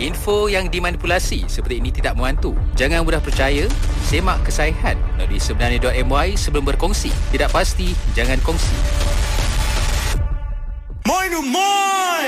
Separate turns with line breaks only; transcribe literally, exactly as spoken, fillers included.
Info yang dimanipulasi seperti ini tidak membantu. Jangan mudah percaya. Semak kesahihan melalui sebenarnya dot my sebelum berkongsi. Tidak pasti, jangan kongsi.
Moi no moi!